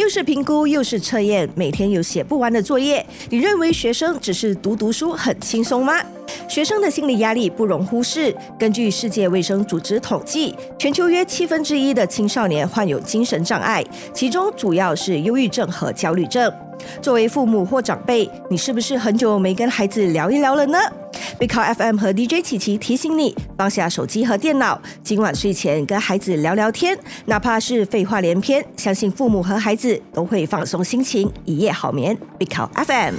又是评估又是测验，每天有写不完的作业，你认为学生只是读书很轻松吗？学生的心理压力不容忽视。根据世界卫生组织统计，全球约1/7的青少年患有精神障碍，其中主要是忧郁症和焦虑症。作为父母或长辈，你是不是很久没跟孩子聊一聊了呢？Big Car FM 和 DJ 琪琪提醒你，放下手机和电脑，今晚睡前跟孩子聊聊天，哪怕是废话连篇，相信父母和孩子都会放松心情，一夜好眠。Big Car FM。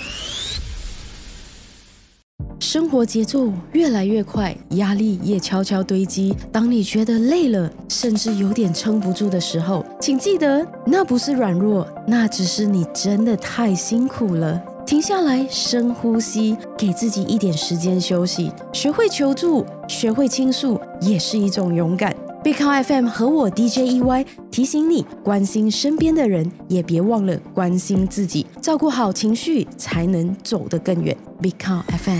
生活节奏越来越快，压力也悄悄堆积。当你觉得累了，甚至有点撑不住的时候，请记得，那不是软弱，那只是你真的太辛苦了。停下来，深呼吸，给自己一点时间休息。学会求助，学会倾诉，也是一种勇敢。Big Car FM 和我 DJ EY 提醒你，关心身边的人，也别忘了关心自己，照顾好情绪，才能走得更远。Big Car FM。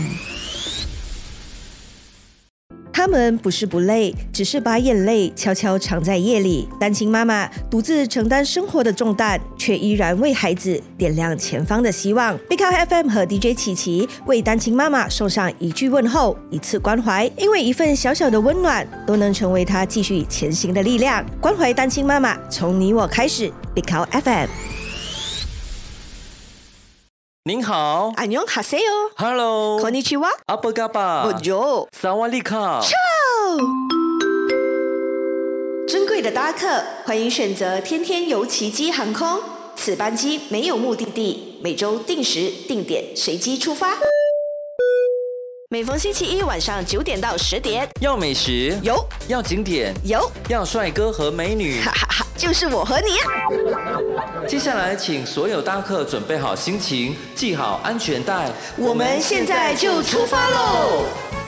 他们不是不累，只是把眼泪悄悄藏在夜里。单亲妈妈独自承担生活的重担，却依然为孩子点亮前方的希望。Big Car FM 和 DJ 琪琪为单亲妈妈送上一句问候，一次关怀，因为一份小小的温暖，都能成为她继续前行的力量。关怀单亲妈妈，从你我开始。Big Car FM。 您好， 안녕하세요。 Hello， konnichiwa， 阿波嘎巴， Bonjour， 萨瓦利卡。 尊贵的搭客，欢迎选择天天游奇迹航空。此班机没有目的地，每周定时定点随机出发。每逢星期一晚上9点到10点， 要美食有， 要景点有， 要帅哥和美女， 哈哈哈，就是我和你啊！ 接下来，请所有搭客准备好心情，系好安全带， 我们现在就出发喽！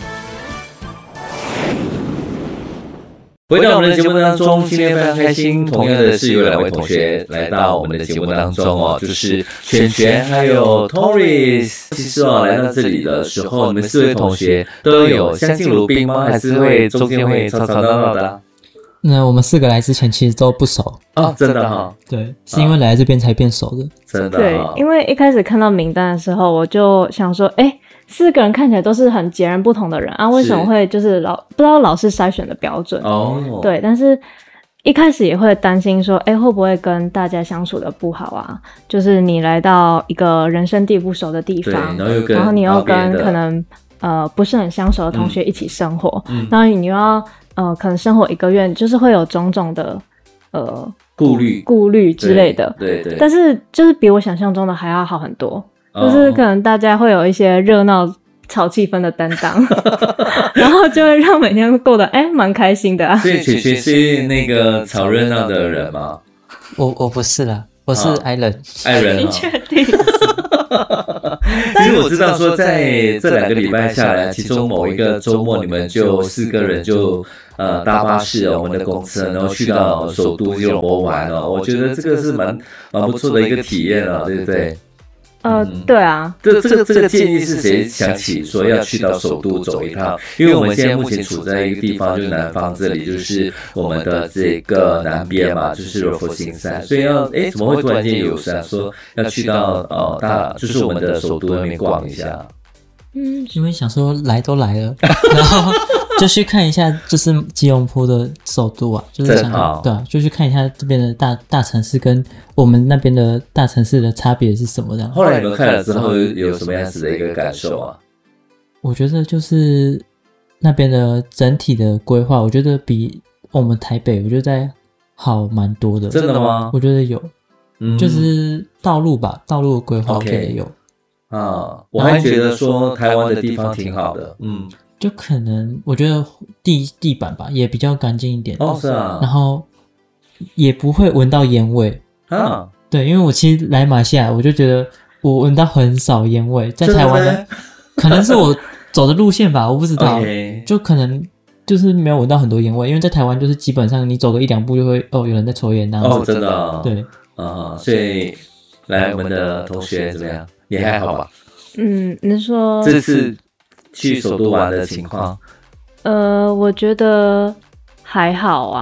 回到我们的节目当中，今天非常开心，同样的是有2位同学来到我们的节目当中哦，就是全全还有 Torres。其实来到这里的时候，你们4位同学都有相敬如宾吗？还是会中间会吵吵闹闹的啊？ 那我们4个来之前其实都不熟哦，真的哈？ 对，是因为来这边才变熟的。 真的对，因为一开始看到名单的时候，我就想说，4个人看起来都是很截然不同的人啊，为什么会就是不知道老师筛选的标准哦？对，但是一开始也会担心说，会不会跟大家相处的不好啊？就是你来到一个人生地不熟的地方，然后你又跟可能不是很相熟的同学一起生活，然后你又要可能生活1个月，就是会有种种的顾虑之类的， 对， 但是就是比我想象中的还要好很多。就是可能大家会有一些热闹炒气氛的担当然后就会让每天过得蛮开心的啊。 所以雪雪是那个炒热闹的人吗？ 我不是啦，我是爱人。 你确定？ 其实我知道说在这2个礼拜下来，其中某一个周末你们就4个人就搭巴士我们的公车，然后去到首都吉隆坡玩我觉得这个是蛮不错的一个体验对不对？ 对啊， 这个建议是谁想起说要去到首都走一趟？因为我们现在目前处在一个地方，就是南方这里，就是我们的这个南边嘛，就是柔佛新山，所以怎么会突然间有想说要去到就是我们的首都那边逛一下？ 因为想说来都来了，然后就去看一下，就是吉隆坡的首都啊，就是想对啊，就去看一下这边的大城市跟我们那边的大城市的差别是什么的。 后来你们看了之后有什么样子的一个感受啊？ 我觉得就是那边的整体的规划，我觉得比我们台北我觉得在好蛮多的。 真的吗？ 我觉得有，就是道路的规划我觉得有。 我还觉得说台湾的地方挺好的， 就可能我觉得地板吧也比较干净一点是啊， 然后也不会闻到烟味对，因为我其实来马来西亚我就觉得我闻到很少烟味，在台湾呢可能是我走的路线吧，我不知道就可能就是没有闻到很多烟味，因为在台湾就是基本上你走个1-2步就会有人在抽烟那样子真的对所以来我们的同学怎么样？也还好吧？ 你说这次去首都玩的情况？ 我觉得还好啊，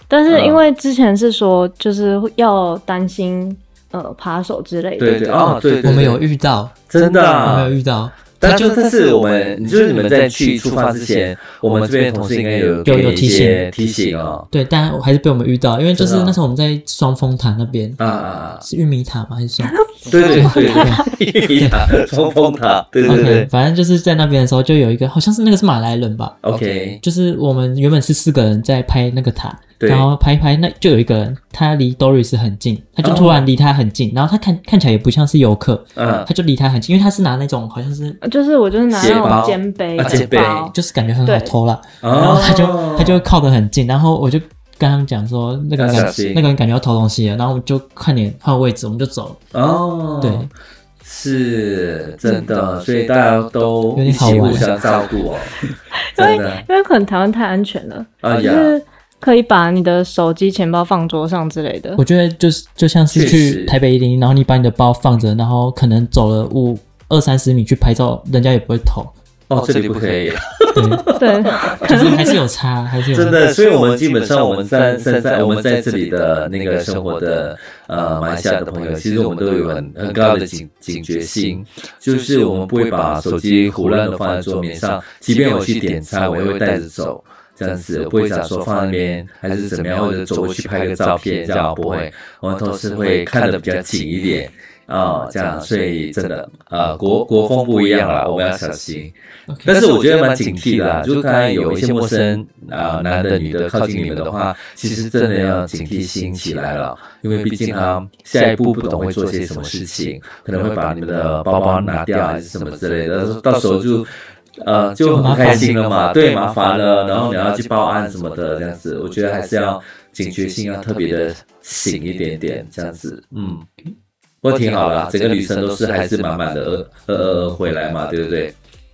但是因为之前是说就是要担心扒手之类的， 对对哦，对， 我们有遇到， 真的我们有遇到。 但是我们就是你们在出发之前，我们这边同事应该有提醒哦。 对，但还是被我们遇到，因为就是那时候我们在双峰塔那边是玉米塔吗？还是双？ 对，玉米塔、双峰塔，对对对。 反正就是在那边的时候，就有一个好像是那个是马来人吧。 OK， 就是我们原本是4个人在拍那个塔。然后拍一拍，那就有一个人，他离 Doris 很近，他就突然离他很近，然后他看起来也不像是游客，他就离他很近，因为他是拿那种好像是， 我就是拿那种肩背， 就是感觉很好偷啦。然后他就靠得很近，然后我就跟他们讲说，那个人感觉要偷东西了，然后我们就看脸换位置，我们就走了。 哦， 对， 是真的，所以大家都一起互相照顾哦。真的， 因为可能台湾太安全了，就是可以把你的手机、钱包放桌上之类的。 我觉得就像是去台北101，然后你把你的包放着，然后可能走了20-30米去拍照，人家也不会偷。 哦，这里不可以。 对， 就是还是有差，还是有差。 真的，所以我们基本上我们在这里的那个生活的马来西亚的朋友，其实我们都有很高的警觉性，就是我们不会把手机胡乱的放在桌面上，即便我去点餐，我也会带着走。这样子不会讲说放那边还是怎么样，或者走过去拍个照片，这样不会，我们都是会看得比较紧一点这样，所以真的国风不一样啦，我们要小心。但是我觉得蛮警惕的啦，就刚才有一些陌生男的女的靠近你们的话，其实真的要警惕心起来了，因为毕竟他下一步不懂会做些什么事情，可能会把你们的包包拿掉还是什么之类的，到时候就很开心了嘛，对，麻烦了，然后你要去报案什么的，这样子，我觉得还是要警觉性要特别的醒一点点，这样子，不过挺好啦，整个旅程都是还是满满的回来嘛，对不对？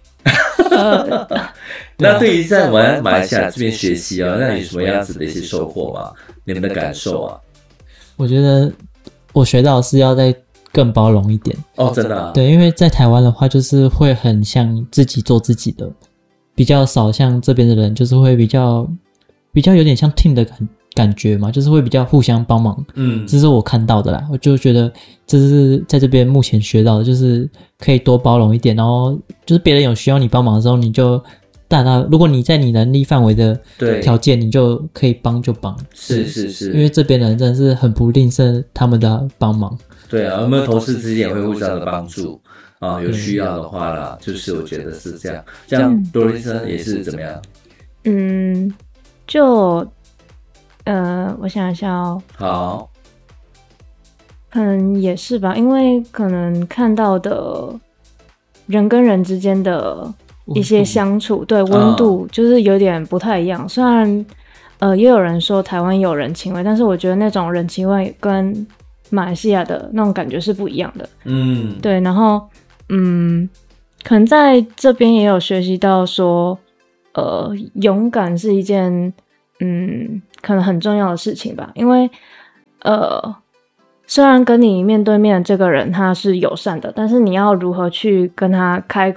那对于在我们马来西亚这边学习那有什么样子的一些收获吗？你们的感受啊？ 我觉得我学到的是要在更包容一点真的对，因为在台湾的话就是会很像自己做自己的，比较少像这边的人就是会比较有点像 team 的感觉嘛，就是会比较互相帮忙。这是我看到的啦，我就觉得这是在这边目前学到的，就是可以多包容一点，然后就是别人有需要你帮忙的时候，你就如果你在你能力范围的条件，你就可以帮就帮。 是， 因为这边的人真的是很不吝啬他们的帮忙。 对啊，有没有同事之间也会互相的帮助有需要的话啦，就是我觉得是这样。这样多丽森也是怎么样？ 我想一下好， 可能也是吧，因为可能看到的人跟人之间的一些相处，对温度就是有点不太一样。虽然也有人说台湾有人情味，但是我觉得那种人情味跟马来西亚的那种感觉是不一样的。对，然后可能在这边也有学习到说勇敢是一件可能很重要的事情吧，因为虽然跟你面对面的这个人他是友善的，但是你要如何去跟他开